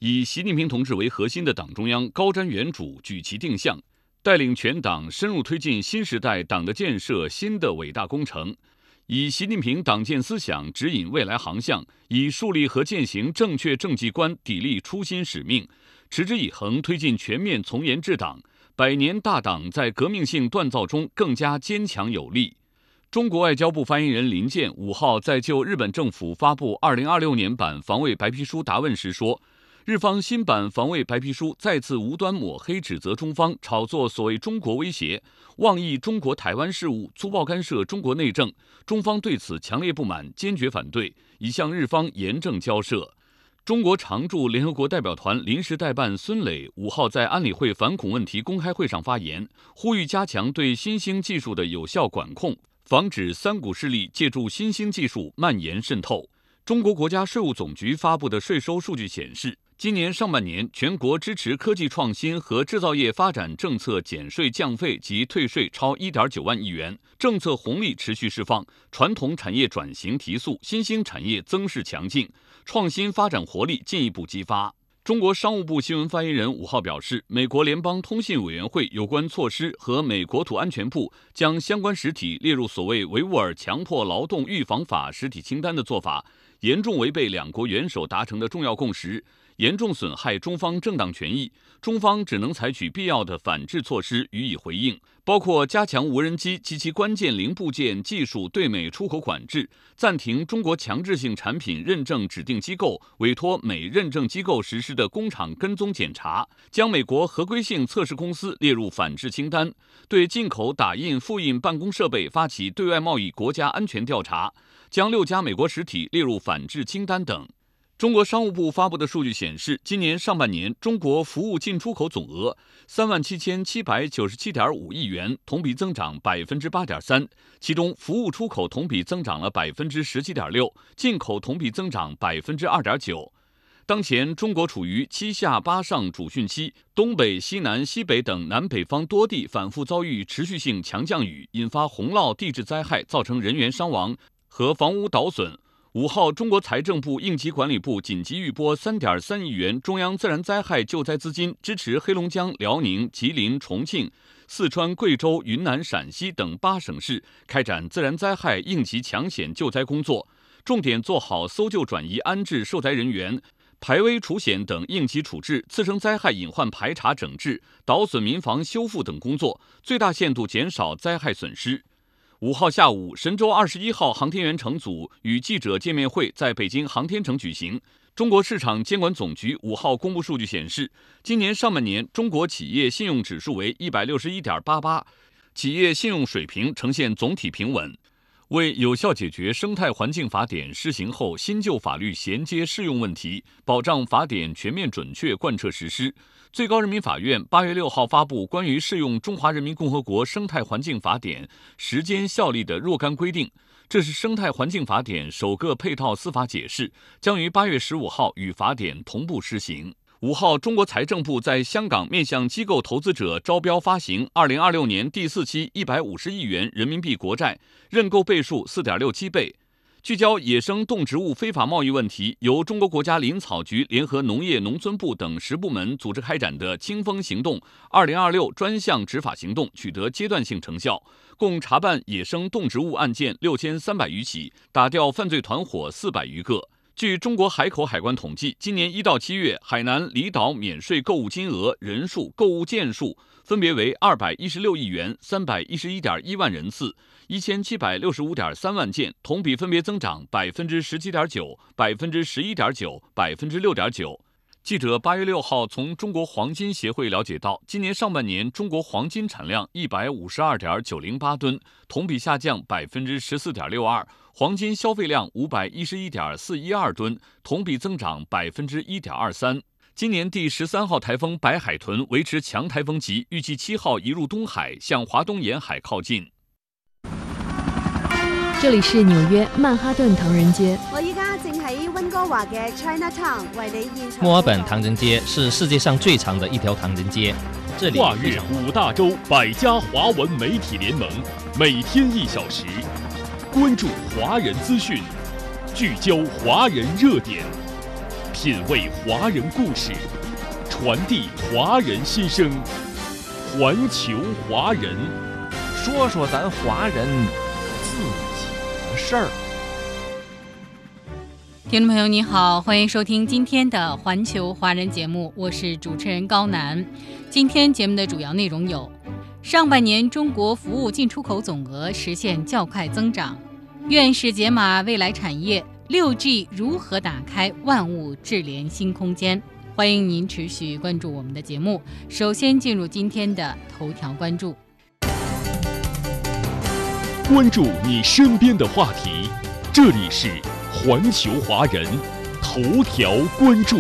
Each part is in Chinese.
以习近平同志为核心的党中央高瞻远瞩，举旗定向，带领全党深入推进新时代党的建设新的伟大工程，以习近平党建思想指引未来航向，以树立和践行正确政绩观砥砺初心使命，持之以恒推进全面从严治党，百年大党在革命性锻造中更加坚强有力。中国外交部发言人林健5号在就日本政府发布2026年版防卫白皮书答问时说，日方新版防卫白皮书再次无端抹黑指责中方炒作所谓中国威胁，妄议中国台湾事务，粗暴干涉中国内政，中方对此强烈不满，坚决反对，已向日方严正交涉。中国常驻联合国代表团临时代办孙磊5号在安理会反恐问题公开会上发言，呼吁加强对新兴技术的有效管控，防止三股势力借助新兴技术蔓延渗透。中国国家税务总局发布的税收数据显示，今年上半年，全国支持科技创新和制造业发展政策减税降费及退税超1.9万亿元，政策红利持续释放，传统产业转型提速，新兴产业增势强劲，创新发展活力进一步激发。中国商务部新闻发言人5号表示，美国联邦通信委员会有关措施和美国土安全部将相关实体列入所谓维吾尔强迫劳动预防法实体清单的做法，严重违背两国元首达成的重要共识，严重损害中方正当权益，中方只能采取必要的反制措施予以回应，包括加强无人机及其关键零部件技术对美出口管制，暂停中国强制性产品认证指定机构委托美认证机构实施的工厂跟踪检查，将美国合规性测试公司列入反制清单，对进口打印、复印办公设备发起对外贸易国家安全调查，将6家美国实体列入反制清单等。中国商务部发布的数据显示，今年上半年中国服务进出口总额37797.5亿元，同比增长8.3%，其中服务出口同比增长了17.6%，进口同比增长2.9%。当前中国处于7下8上主汛期，东北、西南、西北等南北方多地反复遭遇持续性强降雨，引发洪涝地质灾害，造成人员伤亡和房屋倒损。5号，中国财政部应急管理部紧急预拨3.3亿元中央自然灾害救灾资金，支持黑龙江、辽宁、吉林、重庆、四川、贵州、云南、陕西等8省市开展自然灾害应急抢险救灾工作，重点做好搜救转移安置受灾人员、排危除险等应急处置、次生灾害隐患排查整治、倒损民房修复等工作，最大限度减少灾害损失。5号下午，神舟21号航天员乘组与记者见面会在北京航天城举行。中国市场监管总局5号公布数据显示，今年上半年中国企业信用指数为161.88，企业信用水平呈现总体平稳。为有效解决生态环境法典施行后新旧法律衔接适用问题，保障法典全面准确贯彻实施，最高人民法院8月6号发布关于适用《中华人民共和国生态环境法典》时间效力的若干规定，这是生态环境法典首个配套司法解释，将于8月15号与法典同步施行。5号，中国财政部在香港面向机构投资者招标发行2026年第4期150亿元人民币国债，认购倍数4.67倍。聚焦野生动植物非法贸易问题，由中国国家林草局联合农业农村部等10部门组织开展的清风行动2026专项执法行动取得阶段性成效，共查办野生动植物案件6300余起，打掉犯罪团伙400余个。据中国海口海关统计，今年1到7月，海南离岛免税购物金额、人数、购物件数分别为216亿元、311.1万人次、1765.3万件，同比分别增长17.9%、11.9%、6.9%。记者8月6号从中国黄金协会了解到，今年上半年中国黄金产量152.908吨，同比下降14.62%，黄金消费量511.412吨，同比增长1.23%。今年第13号台风白海豚维持强台风级，预计7号移入东海，向华东沿海靠近。 这里是纽約曼哈頓唐人街。 我依家正喺溫哥華嘅 Chinatown 為你現場。 墨爾本唐人街是世界上最長的一條唐人街，這裡跨越5大洲100家華文媒體聯盟，每天1小時，關注華人資訊，聚焦華人熱點， 品味华人故事，传递华人心声，环球华人， 说说咱华人自己的事儿。 听众朋友你好，欢迎收听今天的环球华人节目，我是主持人高楠。今天节目的主要内容有：上半年中国服务进出口总额实现较快增长，院士解码未来产业，6G 如何打开万物智联新空间。欢迎您持续关注我们的节目。首先进入今天的头条关注， 关注你身边的话题，这里是环球华人头条关注。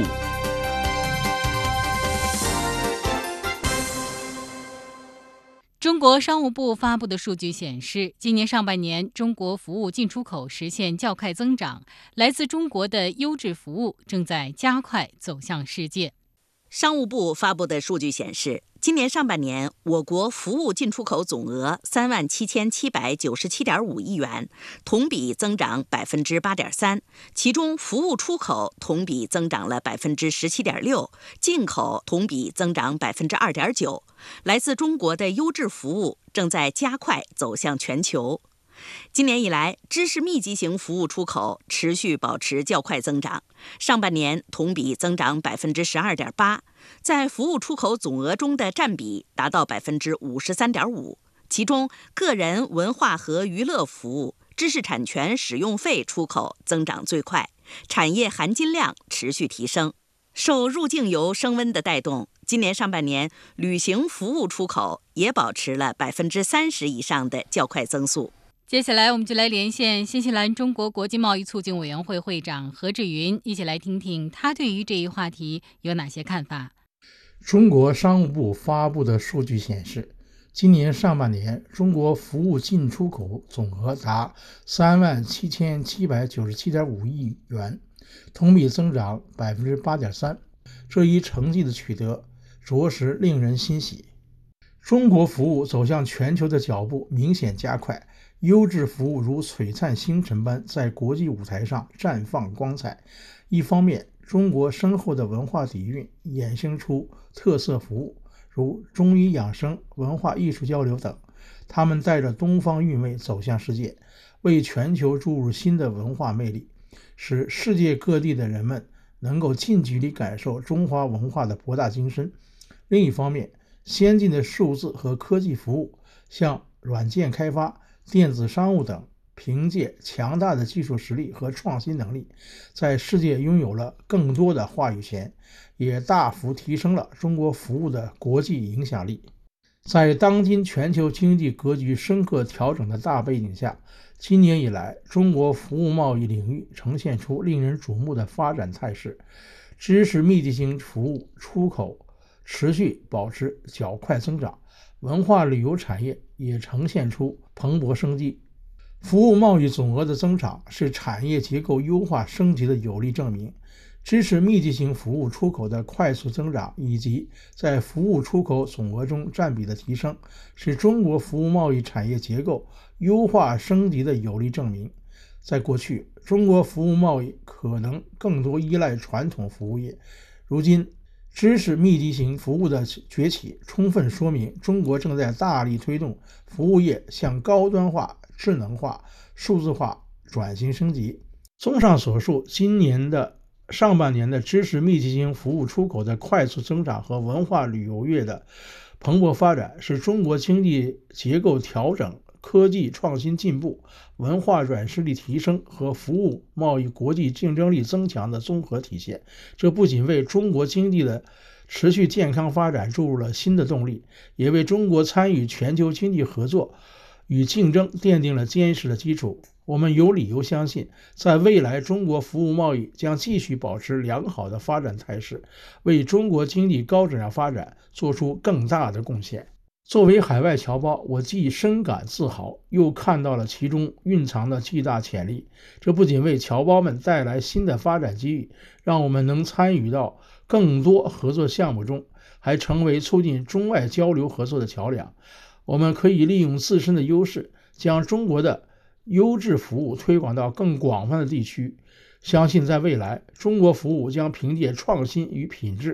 中国商务部发布的数据显示，今年上半年中国服务进出口实现较快增长，来自中国的优质服务正在加快走向世界。 商务部发布的数据显示，今年上半年我国服务进出口总额37797.5亿元，同比增长 8.3%， 其中服务出口同比增长了 17.6%， 进口同比增长 2.9%。 来自中国的优质服务正在加快走向全球。今年以来，知识密集型服务出口持续保持较快增长，上半年同比增长 12.8%， 在服务出口总额中的占比达到 53.5%， 其中个人文化和娱乐服务、知识产权使用费出口增长最快，产业含金量持续提升。受入境游升温的带动，今年上半年旅行服务出口也保持了 30% 以上的较快增速。 接下来我们就来连线新西兰中国国际贸易促进委员会会长何志云，一起来听听他对于这一话题有哪些看法。 中国商务部发布的数据显示，今年上半年中国服务进出口总额达37797.5亿元，同比增长 8.3%， 这一成绩的取得着实令人欣喜。中国服务走向全球的脚步明显加快，优质服务如璀璨星辰般在国际舞台上绽放光彩。一方面，中国深厚的文化底蕴衍生出特色服务，如中医养生、文化艺术交流等，他们带着东方韵味走向世界，为全球注入新的文化魅力，使世界各地的人们能够近距离感受中华文化的博大精深。另一方面，先进的数字和科技服务，像软件开发、电子商务等，凭借强大的技术实力和创新能力，在世界拥有了更多的话语权，也大幅提升了中国服务的国际影响力。在当今全球经济格局深刻调整的大背景下，今年以来，中国服务贸易领域呈现出令人瞩目的发展态势，知识密集型服务出口持续保持较快增长，文化旅游产业也呈现出蓬勃生机。服务贸易总额的增长是产业结构优化升级的有力证明。知识密集型服务出口的快速增长以及在服务出口总额中占比的提升，是中国服务贸易产业结构优化升级的有力证明。在过去，中国服务贸易可能更多依赖传统服务业，如今知识密集型服务的崛起，充分说明中国正在大力推动服务业向高端化、智能化、数字化转型升级。综上所述，今年的上半年的知识密集型服务出口的快速增长和文化旅游业的蓬勃发展，是中国经济结构调整、科技创新进步、文化软实力提升和服务贸易国际竞争力增强的综合体现。这不仅为中国经济的持续健康发展注入了新的动力，也为中国参与全球经济合作与竞争奠定了坚实的基础。我们有理由相信，在未来中国服务贸易将继续保持良好的发展态势，为中国经济高质量发展做出更大的贡献。作为海外侨胞，我既深感自豪，又看到了其中蕴藏的巨大潜力。这不仅为侨胞们带来新的发展机遇，让我们能参与到更多合作项目中，还成为促进中外交流合作的桥梁。我们可以利用自身的优势，将中国的优质服务推广到更广泛的地区， 相信在未来，中国服务将凭借创新与品质